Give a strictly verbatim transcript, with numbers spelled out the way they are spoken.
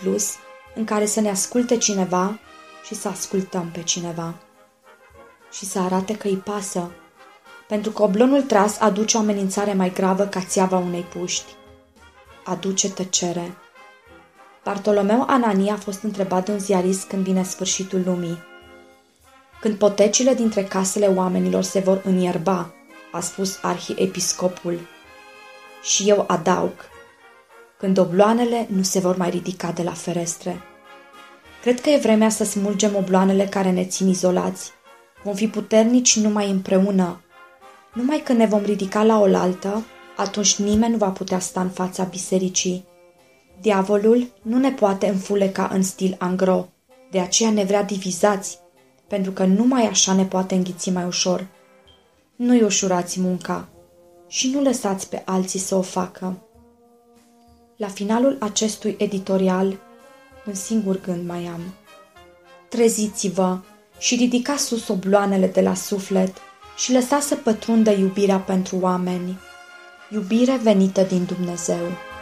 Plus în care să ne asculte cineva și să ascultăm pe cineva. Și să arate că îi pasă, pentru că oblonul tras aduce o amenințare mai gravă ca țeava unei puști. Aduce tăcere. Bartolomeu Anania a fost întrebat de un ziarist când vine sfârșitul lumii. Când potecile dintre casele oamenilor se vor înierba, a spus arhiepiscopul. Și eu adaug, când obloanele nu se vor mai ridica de la ferestre. Cred că e vremea să smulgem obloanele care ne țin izolați. Vom fi puternici numai împreună. Numai când ne vom ridica la oaltă, atunci nimeni nu va putea sta în fața bisericii. Diavolul nu ne poate înfuleca în stil angro, de aceea ne vrea divizați, pentru că numai așa ne poate înghiți mai ușor. Nu-i ușurați munca și nu lăsați pe alții să o facă. La finalul acestui editorial, un singur gând mai am. Treziți-vă și ridicați sus obloanele de la suflet și lăsați să pătrundă iubirea pentru oameni, iubire venită din Dumnezeu.